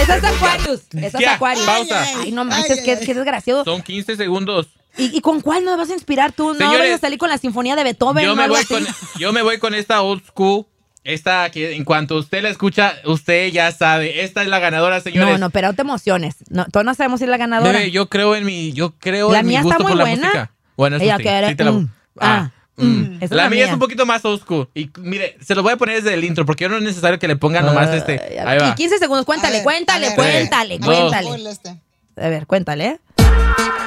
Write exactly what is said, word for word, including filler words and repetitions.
Esa es Aquarius. Esa es Ya, Aquarius. pausa. Ay, no manches, qué, qué desgraciado. Son quince segundos. ¿Y, ¿Y con cuál nos vas a inspirar tú? No Señores, vas a salir con la sinfonía de Beethoven Yo o me, algo voy así. con, yo me voy con esta old school. Esta que en cuanto usted la escucha, usted ya sabe. Esta es la ganadora, señores. No, no, pero no te emociones. No, todos no sabemos si es la ganadora. Bebé, yo creo en mi, yo creo La en mi mía gusto está muy por la buena. música. Bueno, eso Ella sí. quiere, sí te la- mm, ah, ah, mm. mm, esa es La la mía mía. es un poquito más old school. Y mire, se lo voy a poner desde el intro porque yo no es necesario que le pongan nomás este. Ay, Ahí va. Y quince segundos, cuéntale, A ver, cuéntale, a ver, cuéntale, a ver. cuéntale. Full este. A ver, cuéntale. ¿eh?